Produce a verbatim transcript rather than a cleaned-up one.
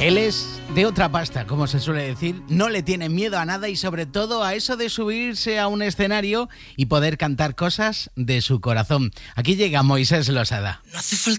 Él es de otra pasta, como se suele decir, no le tiene miedo a nada y sobre todo a eso de subirse a un escenario y poder cantar cosas de su corazón. Aquí llega Moisés Losada. No hace falta